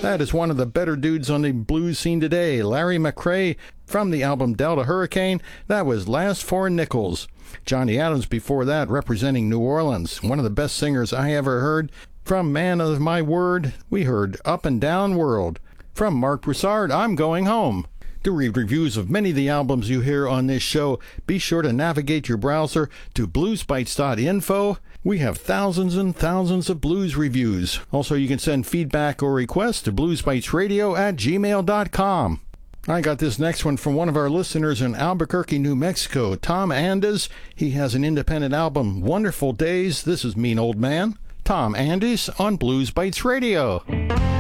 That is one of the better dudes on the blues scene today, Larry McCray, from the album Delta Hurricane. That was Last Four Nickels. Johnny Adams before that, representing New Orleans, one of the best singers I ever heard. From Man of My Word, we heard Up and Down World. From Mark Broussard, I'm Going Home. To read reviews of many of the albums you hear on this show, be sure to navigate your browser to bluesbites.info. We have thousands and thousands of blues reviews. Also, you can send feedback or requests to bluesbitesradio@gmail.com. I got this next one from one of our listeners in Albuquerque, New Mexico, Tom Andes. He has an independent album, Wonderful Days. This is Mean Old Man. Tom Andes on Blues Bites Radio.